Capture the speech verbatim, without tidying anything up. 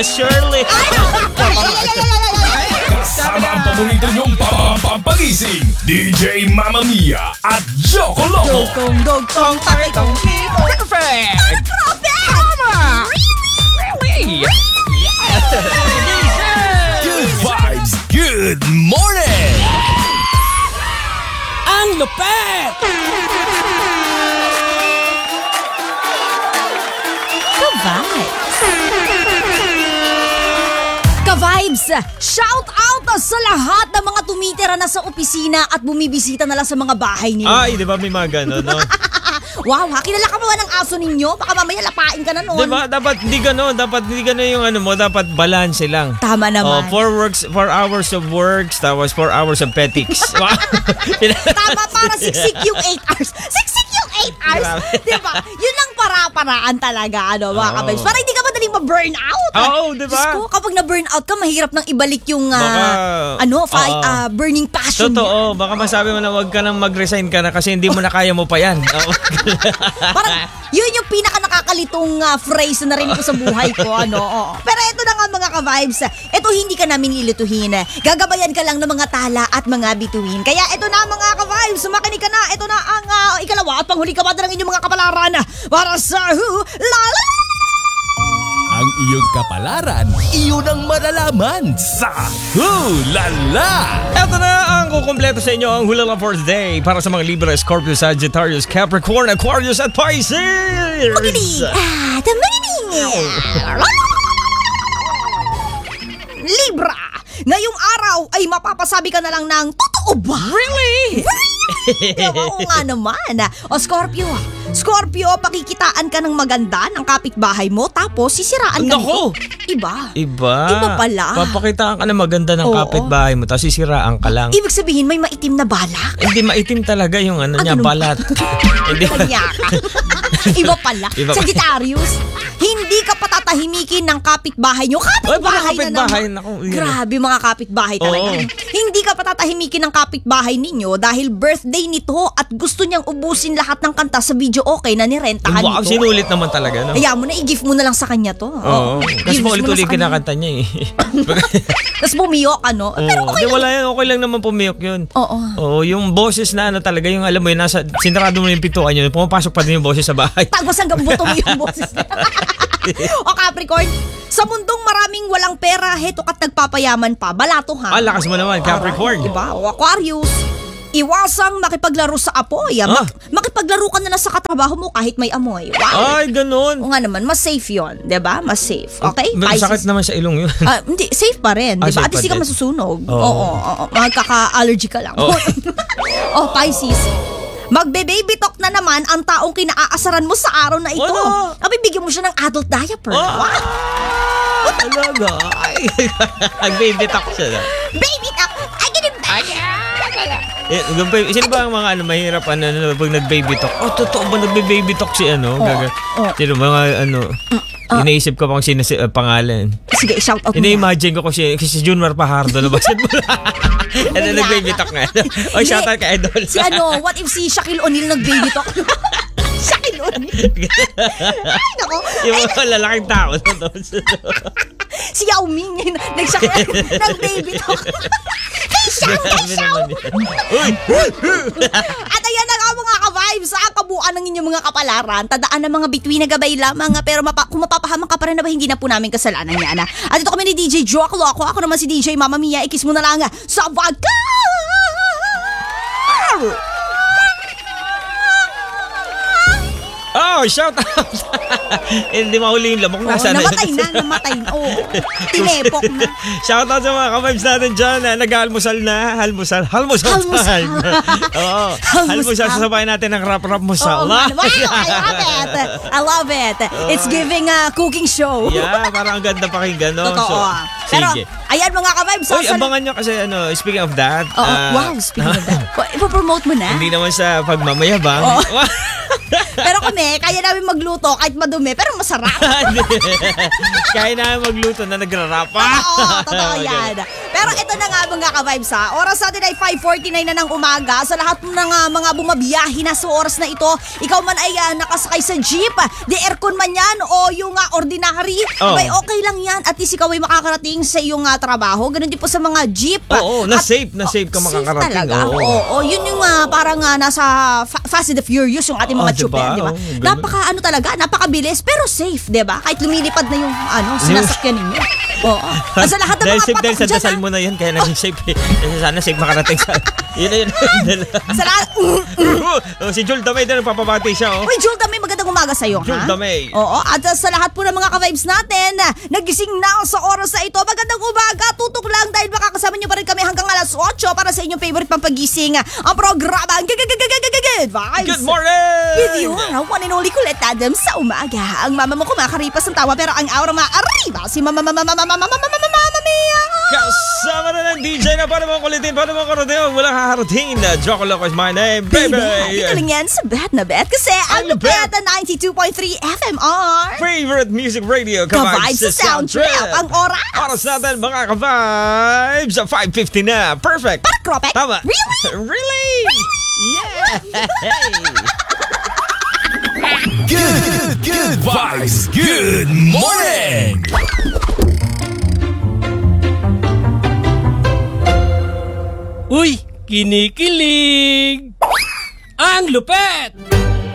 Tia Shirley. Kasama ang paborito niyong pampagising, D J Mama Mia at Joko Loco. Dogtong, dogtong, takitong, tito. Perfect! Tama! Really? Good vibes, good morning! Ang lupet! Ka-vibes! Ka-vibes! Shout out sa lahat ng mga tumitira na sa opisina at bumibisita na lang sa mga bahay nila. Ay, di ba may mga gano'n, no? Wow, ha? Kilala ka ba ng aso ninyo? Baka mamaya lapain ka na noon. Di ba? Dapat di gano'n. Dapat di gano'n yung ano mo. Dapat balance lang. Tama naman. Oh, four works, four hours of works, tapos four hours of petics. Wow. Tama, para siksik yung eight hours. Siksik yung eight hours. Di ba? Yun ang para-paraan talaga, ano, mga Oo. kabibes. Para hindi ka madaling ma-burn out. Oo, di ba? Diyos ko, kapag na-burn out ka, mahirap nang ibalik yung, ah, Baka- ano, fi- Oo. ah, burning passion. Totoo. Baka masabi mo na wag ka nang mag-resign ka na kasi hindi mo na kaya mo pa yan. Oo. Parang, yun yung pinaka nakakalitong ah, phrase na narinig ko sa buhay ko, ano. Oo. Pero ito na nga mga ka-vibes, ito hindi ka namin ilituhin. Gagabayan ka lang ng mga tala at mga bituin. Kaya ito na mga ka-vibes, makinig ka na. Ito na ang ah, ikalawa at panghuli ka ng inyong mga kapalaran para sa Who La La. Ang iyong kapalaran, iyon ang malalaman sa Hulala! Ito na ang kukumpleto sa inyo ang Hulala for Today para sa mga Libra, Scorpio, Sagittarius, Capricorn, Aquarius at Pisces. Makinig at makinig. Libra, ngayong araw ay mapapasabi ka na lang ng totoo ba? Really? Oo nga naman. O Scorpio, Scorpio, pakikitaan ka ng maganda ng kapitbahay mo tapos sisiraan ka Nako! nito. Iba. Iba. Iba pala. Papakitaan ka na maganda ng Oo. kapitbahay mo tapos sisiraan ka lang. Ibig sabihin may maitim na balak. Hindi maitim talaga yung ano Ah, niya, ganun ba? balat. Hindi Kanya ka. Iba pala. Iba pala. Sagittarius, hindi ka patatahimikin ng kapitbahay nyo. Kapitbahay, Ay, baka kapitbahay, na naku, naman. yun. Grabe mga kapitbahay talaga. Oo. Hindi ka patatahimikin ng kapitbahay ninyo dahil birthday nito at gusto niyang ubusin lahat ng kanta sa video okay na nirentahan Wow, nito. sinulit naman talaga, no? Hayaan mo na, i-gift mo na lang sa kanya to. Oo. Kasi I-gift mo paulit-ulit na sa kanya. kinakanta niya eh. Tapos bumiyok, ano? Pero Oo. okay Di, lang. wala yan. Okay lang naman pumiyok yun. Oo. Oo, yung boses na ano talaga, yung alam mo yun, nasa, sinarado mo yung pintuan yun, pumapasok pa din yung boses sa bahay. Tagos hanggang buto mo yung boses niya. O Capricorn, sa mundong maraming walang pera, heto ka't nagpapayaman pa. Balato ha. Ah, lakas mo naman, Capricorn. Diba? O Aquarius, iwasang makipaglaro sa apoy. Ah. Ah. Mak- makipaglaro ka na lang sa katrabaho mo kahit may amoy. Wow. Ay, ganun. O nga naman, mas safe yun. Diba? Mas safe. Okay? May Pisces. sakit naman sa ilong yun. Ah, hindi, safe pa rin. Ah, Diba? safe At least pa di ka din. masusunog. Oo. Oo. oo. Magkaka-allergy ka lang. Oo. Oh, Pisces. Magbe-baby talk na naman ang taong kinaasaran mo sa araw na ito. Ano? Abibigyan mo siya ng adult diaper. Ah, talaga. Ay, nag-baby talk siya na. Baby talk! Ay, ganun ba? Eh, gabay- sino ba ang mga ano, mahirap ano, ano, pag nag-baby talk? Oh, totoo ba nag-baby talk si ano? Oo, Gaga. oo. Sino mga ano, inaisip ko pa kung sino si uh, pangalan. Sige, shout out mo. Ina-imagine ko kung si, si Junmar Pajardo na basketball. Ano, nag-baby talk nga. O, shout out kay Idol. Si ano, what if si Shaquille O'Neal nag-baby talk? Shaquille O'Neal. Ay, nako. Yung mga lalaking tao. Si Yao Ming, nag-Shaquille, nag-baby talk. Hey, shout, hey, Grabe shout. naman yan. Uy! At ayan na nga mga ka-vibes, sa kabuuan ng inyong mga kapalaran, tandaan ng mga bituin na gabay lamang, pero mapa, kung mapapahamak ka pa rin na ba, hindi na po namin kasalanan yan. At ito kami ni D J Joko Loco, ako naman si D J Mama Mia, ikis mo na lang sa vodka! Oh, shout out! Hindi mahuli yung lamok. Oh, Nasa na namatay yun? na, namatay na. Oh, tinepok na. Shout out sa mga ka-vibes natin dyan na nag-almusal na. Halmusal. Halmusal Halmusal. time. Oo. Halmusal. Sasabayan natin ng rap-rap musal. Oo, man. Wow, I love it. I love it. It's giving a cooking show. Yeah, parang ang ganda pakinggan, no? Totoo. So, Pero, sige. ayan mga ka-vibes. Uy, sasal- abangan nyo kasi, ano, speaking of that. Oo, ah, wow, speaking of that. Ipo-promote mo na. Hindi naman sa pagmamayabang. Oo. Pero kami, kaya namin magluto kahit madumi, pero masarap. Kaya na magluto na nagrarap. Oo, totoo yan. Pero ito na nga mga ka-vibes ha. Oras natin ay five forty-nine na ng umaga. Sa lahat ng uh, mga bumabiyahe na sa oras na ito, ikaw man ay uh, nakasakay sa jeep, di aircon man yan o yung uh, ordinary, oh. abay okay lang yan. At least ikaw ay makakarating sa iyong uh, trabaho. Ganun din po sa mga jeep. Oo, oh, na At, safe, na safe ka oh, makakarating. Safe talaga. Oo, Oo, oh, yun yung uh, parang uh, nasa fa- Fast and the Furious yung ating mga oh, chuper, diba? di ba? Oh, Napaka ano talaga, napakabilis pero safe, di ba? Kahit lumilipad na yung ano, sinasakyan ninyo. Oo. At sa lahat ng dahil mga safe dahil patok sa dyan, dasal ah. mo na yun, kaya naging safe eh. Kasi sana safe makarating sa... Yun na yun. Sa lahat... Oh, si Jul Damay din, nagpapabati siya, oh. Uy, Jul Damay, magandang umaga sa'yo, ha? Jul Damay. Oo, at uh, sa lahat po ng mga ka-vibes natin, uh, nagising na sa oras na ito. Magandang umaga, tutok lang dahil makakasama niyo pa rin kami hanggang alas otso para sa inyong favorite pampagising. Ang programa, ang Good Vibes. Good morning! With you, ang one and only Colette Adams sa umaga. Ang mama mo kumakaripas ng tawa pero ang aura maariba si mama mama mama mama mama mama mama Mia. Kasama na ng D J na paano mo kulitin, paano mo karating, walang haharating na Joko Loco is my name, baby! Dito lang yan sa Bet na Bet kasi ang Ang Bet. Bet na ninety-two point three F M R. Favorite music radio, Ka-vibes ka-vibes sa sound trip. Ang oras. Oras natin mga ka-vibes, five fifty na, perfect! Para Kropek. Tama! Really? Really? Yeah! Good, good vibes. Good morning. Uy, kinikilig! Ang lupet!